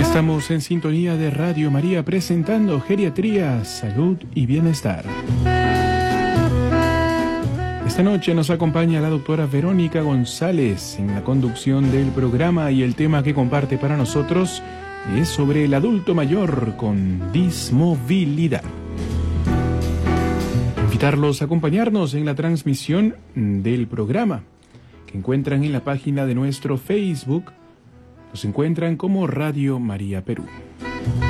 Estamos en sintonía de Radio María presentando Geriatría, Salud y Bienestar. Esta noche nos acompaña la doctora Verónica González en la conducción del programa y el tema que comparte para nosotros es sobre el adulto mayor con dismovilidad. Invitarlos a acompañarnos en la transmisión del programa que encuentran en la página de nuestro Facebook. Nos encuentran como Radio María Perú.